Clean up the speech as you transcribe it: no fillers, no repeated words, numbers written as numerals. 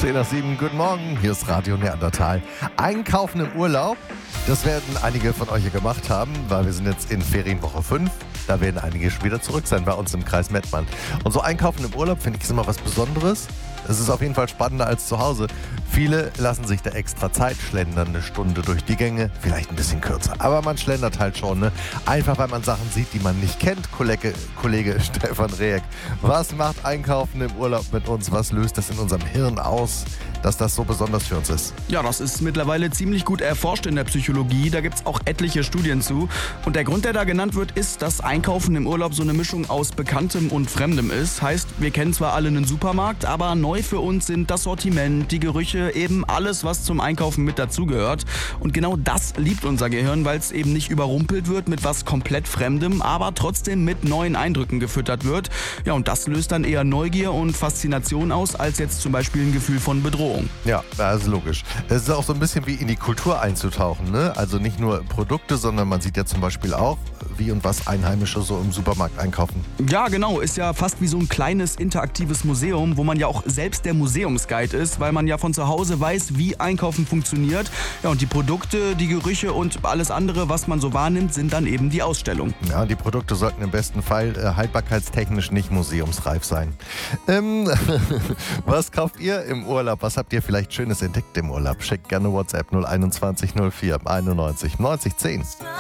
10 nach 7, guten Morgen, hier ist Radio Neandertal. Einkaufen im Urlaub, das werden einige von euch hier gemacht haben, weil wir sind jetzt in Ferienwoche 5. Da werden einige schon wieder zurück sein bei uns im Kreis Mettmann. Und so Einkaufen im Urlaub, finde ich, ist immer was Besonderes. Es ist auf jeden Fall spannender als zu Hause. Viele lassen sich da extra Zeit, schlendern eine Stunde durch die Gänge, vielleicht ein bisschen kürzer. Aber man schlendert halt schon, ne? Einfach weil man Sachen sieht, die man nicht kennt. Kollege Stefan Rehek, was macht Einkaufen im Urlaub mit uns? Was löst das in unserem Hirn aus, dass das so besonders für uns ist? Ja, das ist mittlerweile ziemlich gut erforscht in der Psychologie. Da gibt es auch etliche Studien zu. Und der Grund, der da genannt wird, ist, dass Einkaufen im Urlaub so eine Mischung aus Bekanntem und Fremdem ist. Heißt, wir kennen zwar alle einen Supermarkt, aber neu für uns sind das Sortiment, die Gerüche, eben alles, was zum Einkaufen mit dazugehört. Und genau das liebt unser Gehirn, weil es eben nicht überrumpelt wird mit was komplett Fremdem, aber trotzdem mit neuen Eindrücken gefüttert wird. Ja, und das löst dann eher Neugier und Faszination aus, als jetzt zum Beispiel ein Gefühl von Bedrohung. Ja, das ist logisch. Es ist auch so ein bisschen wie in die Kultur einzutauchen, ne? Also nicht nur Produkte, sondern man sieht ja zum Beispiel auch, wie und was Einheimische so im Supermarkt einkaufen. Ja, genau. Ist ja fast wie so ein kleines interaktives Museum, wo man ja auch selbst der Museumsguide ist, weil man ja von zu Hause weiß, wie Einkaufen funktioniert. Ja, und die Produkte, die Gerüche und alles andere, was man so wahrnimmt, sind dann eben die Ausstellung. Ja, die Produkte sollten im besten Fall haltbarkeitstechnisch nicht museumsreif sein. Was kauft ihr im Urlaub? Was habt ihr vielleicht Schönes entdeckt im Urlaub? Schickt gerne WhatsApp 021 04 91 90 10.